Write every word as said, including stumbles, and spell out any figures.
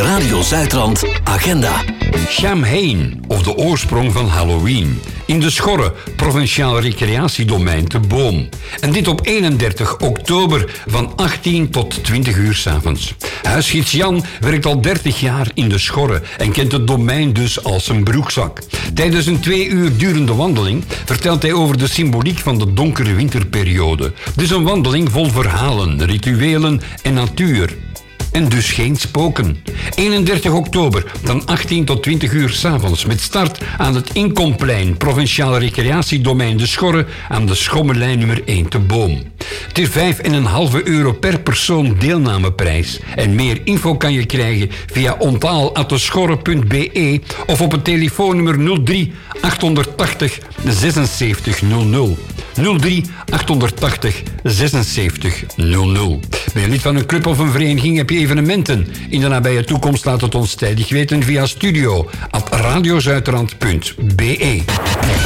Radio Zuidrand Agenda. Samhain, of de oorsprong van Halloween. In de Schorre, provinciaal recreatiedomein te Boom. En dit op eenendertig oktober van achttien tot twintig uur 's avonds. Huisgids Jan werkt al dertig jaar in de Schorre en kent het domein dus als een broekzak. Tijdens een twee uur durende wandeling vertelt hij over de symboliek van de donkere winterperiode. Dus een wandeling vol verhalen, rituelen en natuur. En dus geen spoken. eenendertig oktober, van achttien tot twintig uur 's avonds. Met start aan het Inkomplein, provinciaal recreatiedomein De Schorre, aan de Schommelijn nummer één te Boom. Het is vijf komma vijf euro per persoon deelnameprijs. En meer info kan je krijgen via onthaal apenstaartje schorre punt b e of op het telefoonnummer nul drie achthonderdtachtig zesenzeventig nul nul. nul drie achthonderdtachtig zesenzeventig nul nul. Ben je lid van een club of een vereniging, heb je evenementen in de nabije toekomst, laat het ons tijdig weten via studio at radiozuidrand punt b e.